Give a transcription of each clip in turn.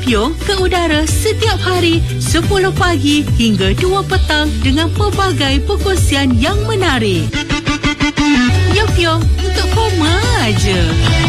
Pyong ke udara setiap hari 10 pagi hingga 2 petang dengan pelbagai perkongsian yang menarik. Pyong untuk koma aja.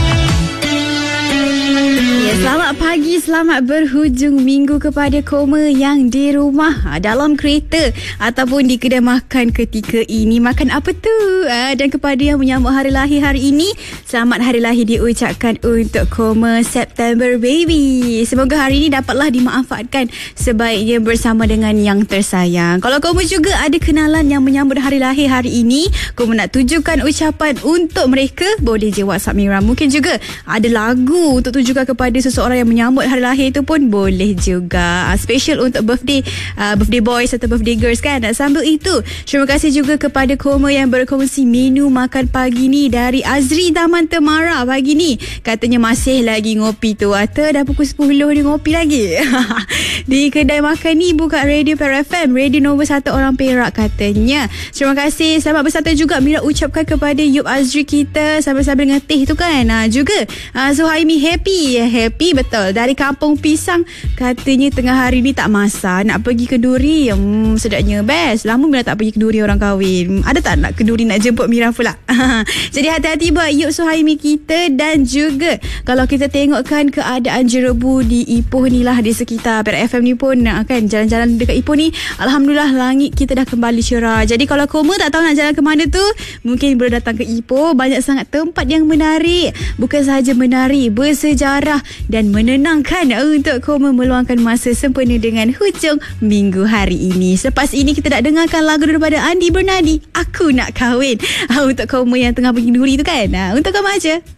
Ya, selamat pagi, selamat berhujung minggu kepada koma yang di rumah, dalam kereta ataupun di kedai makan ketika ini. Makan apa tu? Dan kepada yang menyambut hari lahir hari ini, selamat hari lahir diucapkan untuk koma September baby. Semoga hari ini dapatlah dimanfaatkan sebaiknya bersama dengan yang tersayang. Kalau koma juga ada kenalan yang menyambut hari lahir hari ini, koma nak tujukan ucapan untuk mereka, boleh je WhatsApp Mira. Mungkin juga ada lagu untuk tujukan kepada seseorang yang menyambut hari lahir itu pun boleh juga. Special untuk birthday boys atau birthday girls kan. Sambil itu, terima kasih juga kepada koma yang berkongsi menu makan pagi ni dari Azri Taman Temara pagi ni. Katanya masih lagi ngopi tu. Ata dah pukul 10 dia ngopi lagi. Di kedai makan ni buka Radio Perak FM, radio nombor 1 orang Perak katanya. Terima kasih. Selamat bersantai juga Mira ucapkan kepada Yub Azri kita sambil-sambil dengan teh tu kan. Juga Suhaimi happy betul dari Kampung Pisang, katanya tengah hari ni tak masak, nak pergi Keduri. Sedapnya best. Lama Mira tak pergi Keduri orang kahwin. Ada tak nak Keduri nak jemput Mira pula? Jadi hati-hati buat Yub Suhaimi kita. Dan juga kalau kita tengokkan keadaan jerebu di Ipoh ni lah, di sekitar Perak FM ni pun kan, jalan-jalan dekat Ipoh ni alhamdulillah langit kita dah kembali cerah. Jadi kalau koma tak tahu nak jalan ke mana tu, mungkin boleh datang ke Ipoh. Banyak sangat tempat yang menarik, bukan sahaja menarik, bersejarah dan menenangkan untuk koma meluangkan masa sempena dengan hujung minggu hari ini. Selepas ini kita nak dengarkan lagu daripada Andi Bernadi, Aku Nak Kahwin, untuk koma yang tengah pergi duri tu kan. Untuk koma aja.